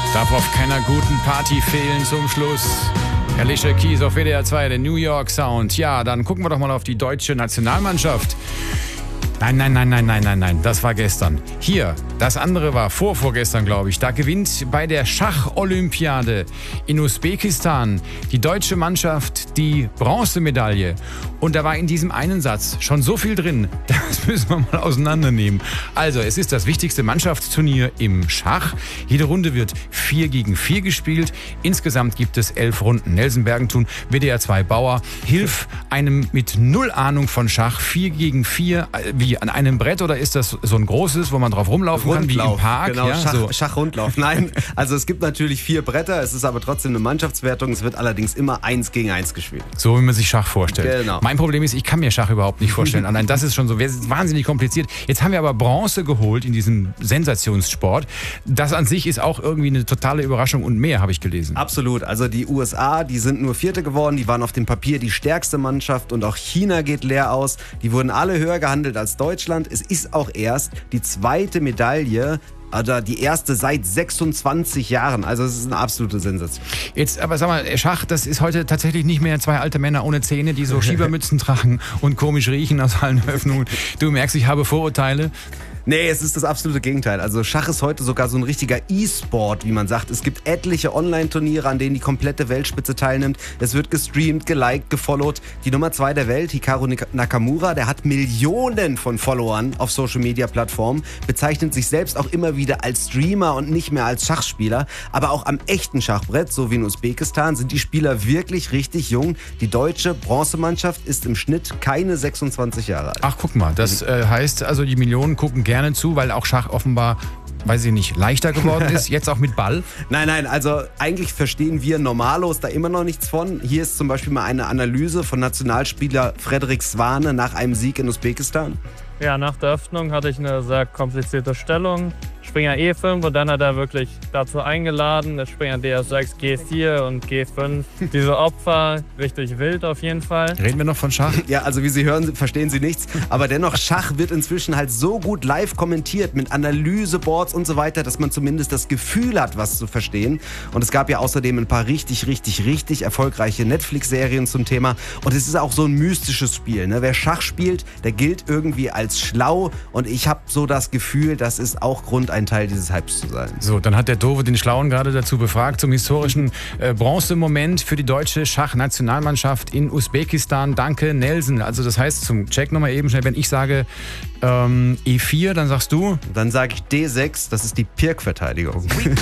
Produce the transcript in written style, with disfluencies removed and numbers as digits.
Darf auf keiner guten Party fehlen zum Schluss. Alicia Keys auf WDR 2, der New York Sound. Ja, dann gucken wir doch mal auf die deutsche Nationalmannschaft. Nein, das war gestern. Hier, das andere war vorgestern, glaube ich. Da gewinnt bei der Schach-Olympiade in Usbekistan die deutsche Mannschaft die Bronzemedaille. Und da war in diesem einen Satz schon so viel drin, das müssen wir mal auseinandernehmen. Also, es ist das wichtigste Mannschaftsturnier im Schach. Jede Runde wird 4 gegen 4 gespielt. Insgesamt gibt es 11 Runden. Nelson Bergentun, WDR 2 Bauer, hilf einem mit null Ahnung von Schach 4 gegen 4, wie an einem Brett, oder ist das so ein großes, wo man drauf rumlaufen kann, wie im Park? Genau, ja, Schachrundlauf. Nein, also es gibt natürlich 4 Bretter, es ist aber trotzdem eine Mannschaftswertung, es wird allerdings immer 1 gegen 1 gespielt. So wie man sich Schach vorstellt. Genau. Mein Problem ist, ich kann mir Schach überhaupt nicht vorstellen. Allein das ist schon so wahnsinnig kompliziert. Jetzt haben wir aber Bronze geholt in diesem Sensationssport. Das an sich ist auch irgendwie eine totale Überraschung und mehr, habe ich gelesen. Absolut, also die USA, die sind nur Vierte geworden, die waren auf dem Papier die stärkste Mannschaft und auch China geht leer aus. Die wurden alle höher gehandelt als Deutschland. Es ist auch erst die zweite Medaille, oder die erste seit 26 Jahren. Also es ist eine absolute Sensation. Jetzt, aber sag mal, Schach, das ist heute tatsächlich nicht mehr 2 alte Männer ohne Zähne, die so Schiebermützen tragen und komisch riechen aus allen Öffnungen. Du merkst, ich habe Vorurteile. Nee, es ist das absolute Gegenteil. Also Schach ist heute sogar so ein richtiger E-Sport, wie man sagt. Es gibt etliche Online-Turniere, an denen die komplette Weltspitze teilnimmt. Es wird gestreamt, geliked, gefollowt. Die Nummer 2 der Welt, Hikaru Nakamura, der hat Millionen von Followern auf Social-Media-Plattformen, bezeichnet sich selbst auch immer wieder als Streamer und nicht mehr als Schachspieler. Aber auch am echten Schachbrett, so wie in Usbekistan, sind die Spieler wirklich richtig jung. Die deutsche Bronzemannschaft ist im Schnitt keine 26 Jahre alt. Ach, guck mal, das heißt also, die Millionen gucken gerne zu, weil auch Schach offenbar, weiß ich nicht, leichter geworden ist, jetzt auch mit Ball? Nein, also eigentlich verstehen wir Normalos da immer noch nichts von. Hier ist zum Beispiel mal eine Analyse von Nationalspieler Frederik Swane nach einem Sieg in Usbekistan. Ja, nach der Öffnung hatte ich eine sehr komplizierte Stellung. Springer E5 und dann hat er wirklich dazu eingeladen, der Springer DS6, G4 und G5. Diese Opfer, richtig wild auf jeden Fall. Reden wir noch von Schach? Ja, also wie Sie hören, verstehen Sie nichts. Aber dennoch, Schach wird inzwischen halt so gut live kommentiert mit Analyseboards und so weiter, dass man zumindest das Gefühl hat, was zu verstehen. Und es gab ja außerdem ein paar richtig erfolgreiche Netflix-Serien zum Thema. Und es ist auch so ein mystisches Spiel. Ne? Wer Schach spielt, der gilt irgendwie als schlau. Und ich habe so das Gefühl, das ist auch Grund, ein Teil dieses Hypes zu sein. So, dann hat der Dove den Schlauen gerade dazu befragt zum historischen Bronzemoment für die deutsche Schachnationalmannschaft in Usbekistan. Danke, Nelson. Also das heißt, zum Check nochmal eben schnell, wenn ich sage E4, dann sagst du? Dann sage ich D6, das ist die Pirk-Verteidigung.